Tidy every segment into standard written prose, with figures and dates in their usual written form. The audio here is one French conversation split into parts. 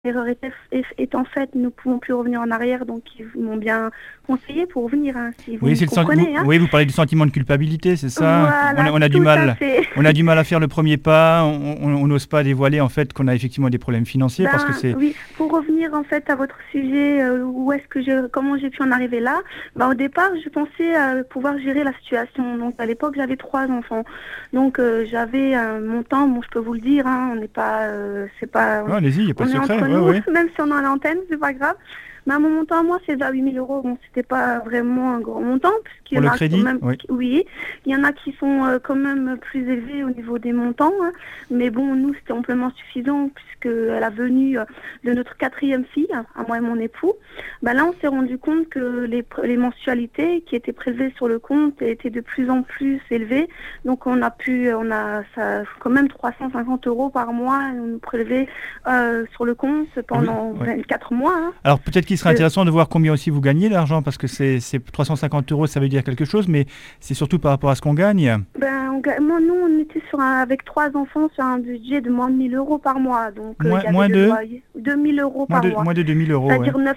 l'erreur étant faite, nous ne pouvons plus revenir en arrière, donc ils m'ont bien conseillé pour revenir, hein, si vous Oui, me comprenez. Hein. oui, vous parlez du sentiment de culpabilité, c'est ça? Voilà, On a du tout à mal. fait. On a du mal à faire le premier pas. On n'ose pas dévoiler en fait qu'on a effectivement des problèmes financiers parce que Ben c'est. oui, pour revenir en fait à votre sujet, comment j'ai pu en arriver là? Ben, au départ, je pensais pouvoir gérer la situation. Donc à l'époque, j'avais 3 enfants. Donc j'avais un montant, bon, je peux vous le dire, hein, on n'est pas, c'est pas, Ah, allez-y, il n'y a pas on de est secret. entre Ouais, nous, ouais. même si on est à l'antenne, c'est pas grave. Mais mon montant à moi, c'est déjà 8 000 euros. Bon, c'était pas vraiment un grand montant, puisqu'il Pour y le en a quand crédit, même, oui. oui, il y en a qui sont quand même plus élevés au niveau des montants. Hein. Mais bon, nous, c'était amplement suffisant, puisque à la venue de notre 4e fille, à moi et mon époux, ben là, on s'est rendu compte que les mensualités qui étaient prélevées sur le compte étaient de plus en plus élevées. Donc, on a ça, quand même 350 euros par mois, on nous prélevait sur le compte pendant Oui. 24 mois. Hein. Alors peut-être qu'il serait intéressant de voir combien aussi vous gagnez d'argent, parce que c'est 350 euros, ça veut dire quelque chose, mais c'est surtout par rapport à ce qu'on gagne. Moi, nous, on était avec 3 enfants sur un budget de moins de 1 000 euros par mois. Donc, il y avait Moins le de loyer, 2 000 euros par mois. moins de 2 000 euros, C'est-à-dire ouais.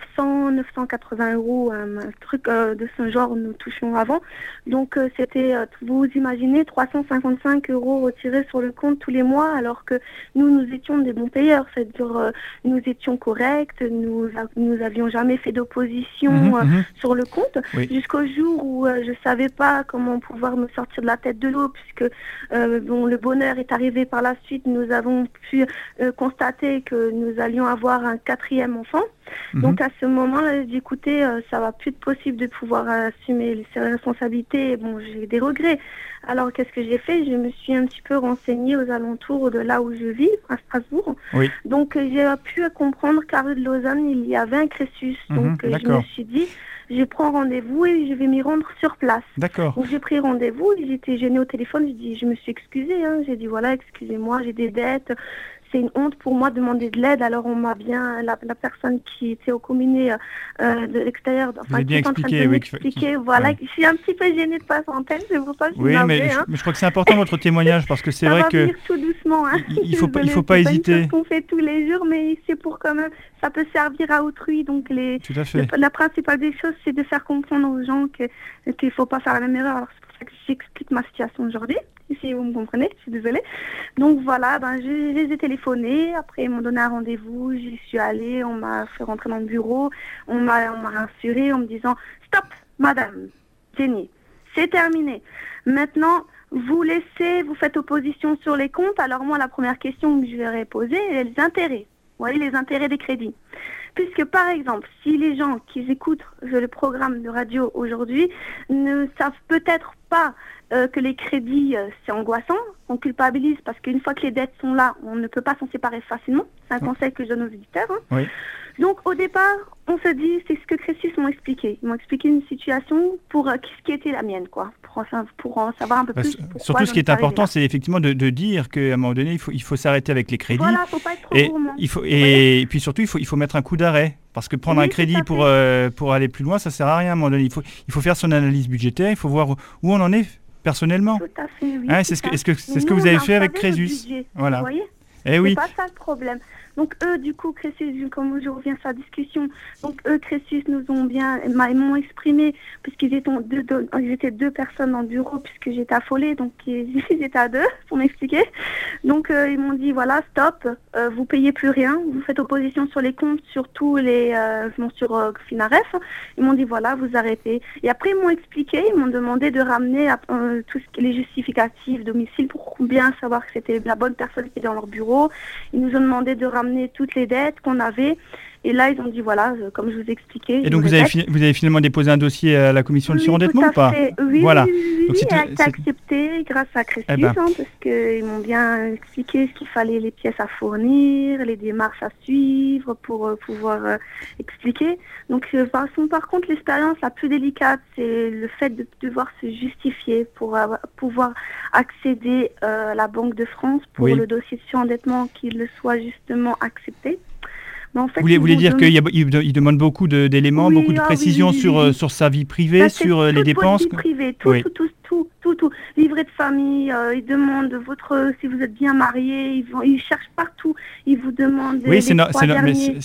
980 euros, un truc de ce genre, nous touchions avant. Donc, c'était, vous imaginez, 355 euros retirés sur le compte tous les mois, alors que nous étions des bons payeurs. C'est-à-dire, nous étions corrects, nous avions jamais fait d'opposition sur le compte, jusqu'au jour où je savais pas comment pouvoir me sortir de la tête de l'eau, puisque le bonheur est arrivé par la suite. Nous avons pu constater que nous allions avoir un 4e enfant. Donc à ce moment-là, j'ai dit, écoutez, ça va plus être possible de pouvoir assumer ces responsabilités. Bon, j'ai des regrets. Alors qu'est-ce que j'ai fait? Je me suis un petit peu renseignée aux alentours de là où je vis, à Strasbourg. Oui. Donc j'ai pu comprendre qu'à rue de Lausanne, il y avait un Crésus. Donc je me suis dit, je prends rendez-vous et je vais m'y rendre sur place. D'accord. Donc j'ai pris rendez-vous, j'étais gênée au téléphone, je me suis excusée, hein. J'ai dit voilà, excusez-moi, j'ai des dettes. C'est une honte pour moi de demander de l'aide. Alors on m'a bien, la personne qui était au combiné de l'extérieur, enfin qui est en train de m'expliquer, voilà, je suis un petit peu gênée de passer en antenne, c'est pour ça que je suis mais je crois que c'est important votre témoignage, parce que c'est vrai que... Ça va venir tout doucement, hein. Il faut pas hésiter. C'est une chose qu'on fait tous les jours, mais c'est pour quand même, ça peut servir à autrui. Donc Tout à fait. la principale des choses, c'est de faire comprendre aux gens qu'il ne faut pas faire la même erreur. Alors c'est pour ça que j'explique ma situation aujourd'hui. Si vous me comprenez, je suis désolée. Donc voilà, je les ai téléphonés, après ils m'ont donné un rendez-vous, j'y suis allée, on m'a fait rentrer dans le bureau, on m'a rassurée en me disant « Stop, madame Jenny, c'est terminé. Maintenant, vous faites opposition sur les comptes. » Alors moi, la première question que je leur ai posée, est les intérêts. Vous voyez, les intérêts des crédits. Puisque par exemple, si les gens qui écoutent le programme de radio aujourd'hui ne savent peut-être pas que les crédits, c'est angoissant, on culpabilise parce qu'une fois que les dettes sont là, on ne peut pas s'en séparer facilement. C'est un conseil que je donne aux éditeurs. Hein. Oui. Donc au départ, on se dit, c'est ce que Crésus m'ont expliqué. Ils m'ont expliqué une situation pour ce qui était la mienne, quoi, pour en savoir un peu plus. Surtout, ce qui est important, c'est effectivement de dire qu'à un moment donné, il faut s'arrêter avec les crédits. Voilà, faut pas être trop gourmand. Et puis surtout, il faut mettre un coup d'arrêt. Parce que prendre un crédit pour aller plus loin, ça sert à rien à un moment donné. Il faut faire son analyse budgétaire, il faut voir où on en est personnellement. Tout à fait, oui. Hein, c'est ce que vous avez fait avec Crésus. Voilà. Vous voyez, c'est pas ça le problème. Donc eux, du coup, Crésus, comme je reviens sur la discussion, donc eux, Crésus, ils m'ont exprimé, puisqu'ils étaient 2 personnes dans le bureau, puisque j'étais affolée, donc ils étaient à 2 pour m'expliquer. Donc ils m'ont dit, voilà, stop, vous payez plus rien, vous faites opposition sur les comptes, sur tous les, sur Finaref. Ils m'ont dit, voilà, vous arrêtez. Et après, ils m'ont expliqué, ils m'ont demandé de ramener les justificatifs domicile pour bien savoir que c'était la bonne personne qui était dans leur bureau. Ils nous ont demandé de ramener toutes les dettes qu'on avait. Et là, ils ont dit, voilà, comme je vous ai expliqué. Et donc, vous avez finalement déposé un dossier à la commission de surendettement ou pas? Oui, voilà. Donc, elle a été acceptée grâce à Crésus, parce qu'ils m'ont bien expliqué ce qu'il fallait, les pièces à fournir, les démarches à suivre pour pouvoir expliquer. Donc, par contre, l'expérience la plus délicate, c'est le fait de devoir se justifier pour pouvoir accéder à la Banque de France pour le dossier de surendettement, qu'il soit justement accepté. Mais en fait, Vous voulez dire qu'il demande beaucoup d'éléments, beaucoup de précisions sur sa vie privée, sur les dépenses. Votre vie privée, tout. Livret de famille, ils demandent si vous êtes bien marié, ils cherchent partout, ils vous demandent les 3 derniers.